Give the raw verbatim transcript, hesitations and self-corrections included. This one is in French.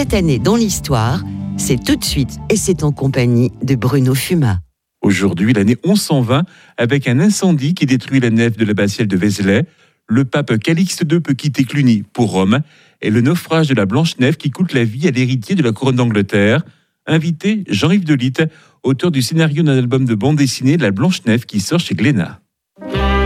Cette année dans l'histoire, c'est tout de suite et c'est en compagnie de Bruno Fumat. Aujourd'hui, l'année onze cent vingt, avec un incendie qui détruit la nef de l'abbatiale de Vézelay, le pape Calixte deux peut quitter Cluny pour Rome, et le naufrage de la Blanche-Nef qui coûte la vie à l'héritier de la couronne d'Angleterre. Invité Jean-Yves Delitte, auteur du scénario d'un album de bande dessinée La Blanche-Nef qui sort chez Glénat.